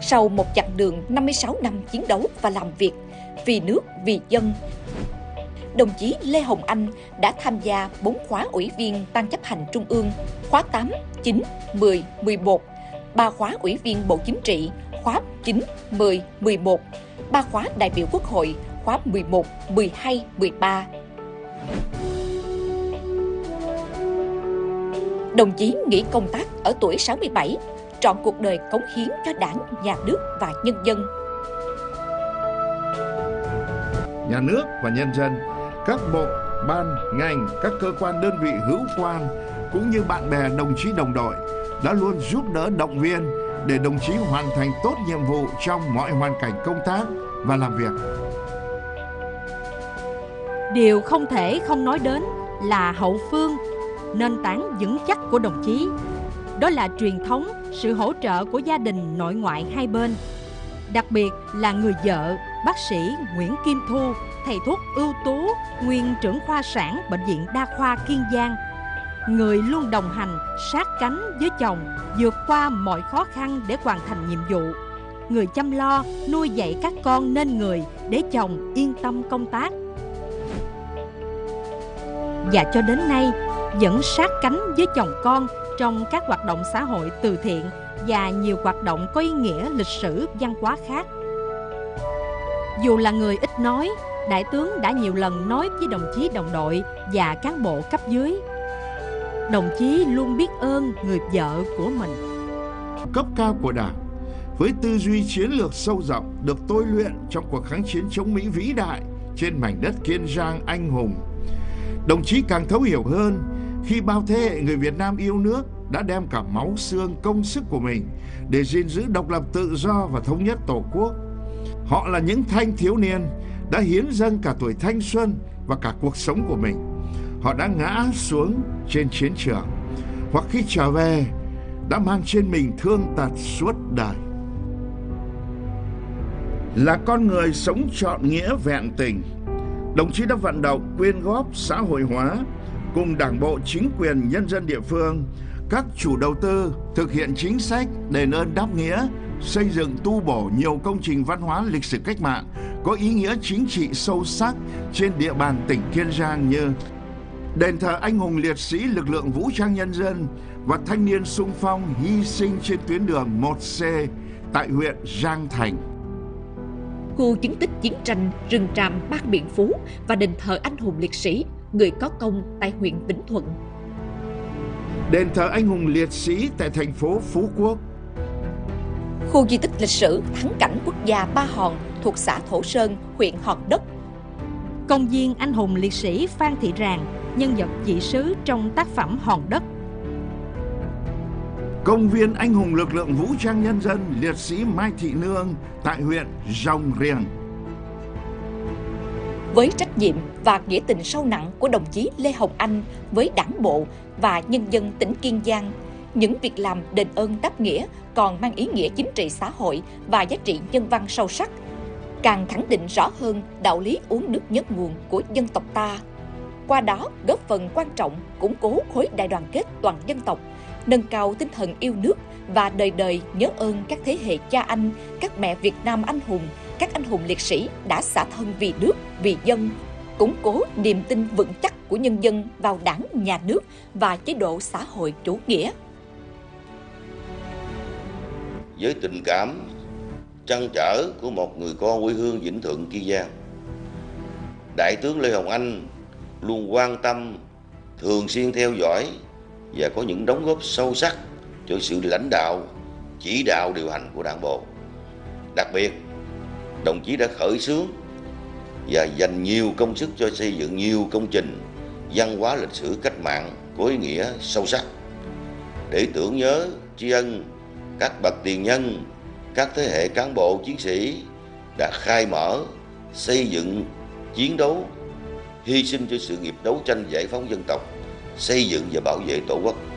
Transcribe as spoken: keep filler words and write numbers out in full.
Sau một chặng đường năm mươi sáu năm chiến đấu và làm việc vì nước, vì dân, đồng chí Lê Hồng Anh đã tham gia bốn khóa ủy viên Ban chấp hành Trung ương, khóa tám, chín, mười, mười một, ba khóa ủy viên Bộ Chính trị, khóa chín, mười, mười một, ba khóa đại biểu Quốc hội, khóa mười một, mười hai, mười ba. Đồng chí nghỉ công tác ở tuổi sáu mươi bảy, trọn cuộc đời cống hiến cho Đảng, Nhà nước và nhân dân. Nhà nước và nhân dân, các bộ, ban, ngành, các cơ quan đơn vị hữu quan cũng như bạn bè, đồng chí đồng đội đã luôn giúp đỡ động viên để đồng chí hoàn thành tốt nhiệm vụ trong mọi hoàn cảnh công tác và làm việc. Điều không thể không nói đến là hậu phương, nền tảng vững chắc của đồng chí. Đó là truyền thống, sự hỗ trợ của gia đình nội ngoại hai bên. Đặc biệt là người vợ, bác sĩ Nguyễn Kim Thu, thầy thuốc ưu tú, nguyên trưởng khoa sản Bệnh viện Đa khoa Kiên Giang. Người luôn đồng hành, sát cánh với chồng, vượt qua mọi khó khăn để hoàn thành nhiệm vụ. Người chăm lo, nuôi dạy các con nên người để chồng yên tâm công tác. Và cho đến nay, vẫn sát cánh với chồng con trong các hoạt động xã hội từ thiện và nhiều hoạt động có ý nghĩa lịch sử văn hóa khác. Dù là người ít nói, Đại tướng đã nhiều lần nói với đồng chí đồng đội và cán bộ cấp dưới. Đồng chí luôn biết ơn người vợ của mình. Cấp cao của Đảng, với tư duy chiến lược sâu rộng được tôi luyện trong cuộc kháng chiến chống Mỹ vĩ đại trên mảnh đất Kiên Giang anh hùng, đồng chí càng thấu hiểu hơn khi bao thế hệ người Việt Nam yêu nước đã đem cả máu xương công sức của mình để gìn giữ độc lập tự do và thống nhất Tổ quốc. Họ là những thanh thiếu niên đã hiến dâng cả tuổi thanh xuân và cả cuộc sống của mình. Họ đã ngã xuống trên chiến trường, hoặc khi trở về đã mang trên mình thương tật suốt đời. Là con người sống trọn nghĩa vẹn tình, đồng chí đã vận động quyên góp xã hội hóa cùng Đảng bộ, chính quyền, nhân dân địa phương, các chủ đầu tư thực hiện chính sách đền ơn đáp nghĩa, xây dựng tu bổ nhiều công trình văn hóa lịch sử cách mạng có ý nghĩa chính trị sâu sắc trên địa bàn tỉnh Kiên Giang như đền thờ anh hùng liệt sĩ lực lượng vũ trang nhân dân và thanh niên xung phong hy sinh trên tuyến đường một C tại huyện Giang Thành. Khu chứng tích chiến tranh rừng tràm Ban Biện Phú và đền thờ anh hùng liệt sĩ người có công tại huyện Vĩnh Thuận. Đền thờ anh hùng liệt sĩ tại thành phố Phú Quốc. Khu di tích lịch sử thắng cảnh quốc gia Ba Hòn thuộc xã Thổ Sơn, huyện Hòn Đất. Công viên anh hùng liệt sĩ Phan Thị Ràng, nhân vật dị sứ trong tác phẩm Hòn Đất. Công viên anh hùng lực lượng vũ trang nhân dân liệt sĩ Mai Thị Nương tại huyện Rồng Riềng. Với trách nhiệm và nghĩa tình sâu nặng của đồng chí Lê Hồng Anh với Đảng bộ và nhân dân tỉnh Kiên Giang, những việc làm đền ơn đáp nghĩa còn mang ý nghĩa chính trị xã hội và giá trị nhân văn sâu sắc, càng khẳng định rõ hơn đạo lý uống nước nhớ nguồn của dân tộc ta. Qua đó góp phần quan trọng củng cố khối đại đoàn kết toàn dân tộc, nâng cao tinh thần yêu nước và đời đời nhớ ơn các thế hệ cha anh, các mẹ Việt Nam anh hùng, các anh hùng liệt sĩ đã xả thân vì nước, vì dân, củng cố niềm tin vững chắc của nhân dân vào Đảng, Nhà nước và chế độ xã hội chủ nghĩa. Với tình cảm trăn trở của một người con quê hương Vĩnh Thuận, Kiên Giang, Đại tướng Lê Hồng Anh luôn quan tâm, thường xuyên theo dõi và có những đóng góp sâu sắc cho sự lãnh đạo, chỉ đạo điều hành của Đảng bộ. Đặc biệt, đồng chí đã khởi xướng và dành nhiều công sức cho xây dựng nhiều công trình văn hóa lịch sử cách mạng có ý nghĩa sâu sắc để tưởng nhớ, tri ân các bậc tiền nhân, các thế hệ cán bộ chiến sĩ đã khai mở, xây dựng, chiến đấu, hy sinh cho sự nghiệp đấu tranh giải phóng dân tộc, xây dựng và bảo vệ Tổ quốc.